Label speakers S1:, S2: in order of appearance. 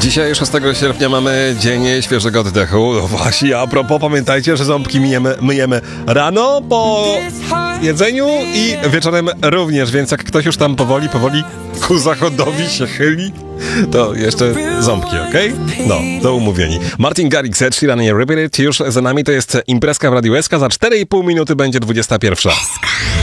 S1: Dzisiaj 6 sierpnia mamy dzień świeżego oddechu. No właśnie, a propos, pamiętajcie, że ząbki myjemy rano po jedzeniu i wieczorem również, więc jak ktoś już tam powoli ku zachodowi się chyli, to jeszcze ząbki, okej? No, to umówieni. Martin Garrix, Ed Sheeran i Repeat It już za nami, to jest imprezka w Radiu SK, za 4,5 minuty będzie 21.